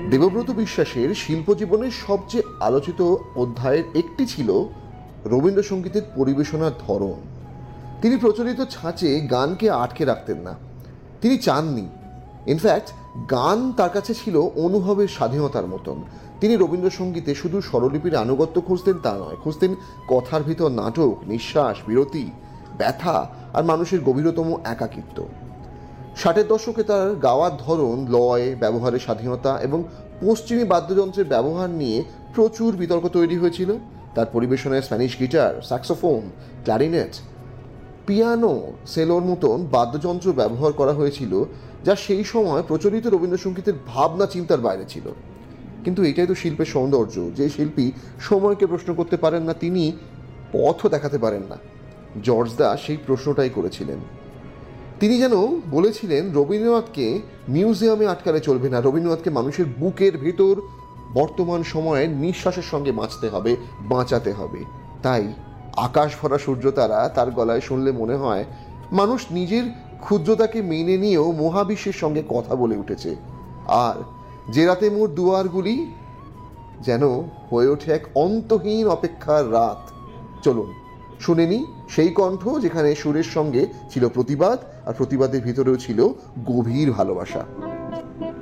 দেবব্রত বিশ্বাসের শিল্পজীবনের সবচেয়ে আলোচিত অধ্যায়ের একটি ছিল রবীন্দ্রসঙ্গীতের পরিবেশনার ধরন। তিনি প্রচলিত ছাঁচে গানকে আটকে রাখতেন না, তিনি চাননি। ইনফ্যাক্ট গান তার কাছে ছিল অনুভবের স্বাধীনতার মতন। তিনি রবীন্দ্রসঙ্গীতে শুধু স্বরলিপির আনুগত্য খুঁজতেন তা নয়, খুঁজতেন কথার ভিতর নাটক, নিঃশ্বাস, বিরতি, ব্যথা আর মানুষের গভীরতম একাকিত্ব। 60-এর দশকে তার গাওয়ার ধরন, লয়, ব্যবহারের স্বাধীনতা এবং পশ্চিমী বাদ্যযন্ত্রের ব্যবহার নিয়ে প্রচুর বিতর্ক তৈরি হয়েছিল। তার পরিবেশনায় স্প্যানিশ গিটার, স্যাক্সোফোন, ক্ল্যারিনেট, পিয়ানো, সেলোর মতন বাদ্যযন্ত্র ব্যবহার করা হয়েছিল, যা সেই সময় প্রচলিত রবীন্দ্রসঙ্গীতের ভাবনা চিন্তার বাইরে ছিল। কিন্তু এটাই তো শিল্পের সৌন্দর্য, যে শিল্পী সময়কে প্রশ্ন করতে পারেন না, তিনি পথও দেখাতে পারেন না। জর্জ দাস সেই প্রশ্নটাই করেছিলেন। তিনি যেন বলেছিলেন, রবীন্দ্রনাথকে মিউজিয়ামে আটকালে চলবে না, রবীন্দ্রনাথকে মানুষের বুকের ভেতর বর্তমান সময়ের নিঃশ্বাসের সঙ্গে বাঁচাতে হবে। তাই আকাশ ভরা সূর্যতারা তার গলায় শুনলে মনে হয় মানুষ নিজের ক্ষুদ্রতাকে মেনে নিয়েও মহাবিশ্বের সঙ্গে কথা বলে উঠেছে। আর যে রাতে মোর দুয়ারগুলি যেন হয়ে ওঠে এক অন্তহীন অপেক্ষার রাত। চলুন শুনে নি সেই কণ্ঠ, যেখানে সুরের সঙ্গে ছিল প্রতিবাদ, আর প্রতিবাদের ভিতরেও ছিল গভীর ভালোবাসা।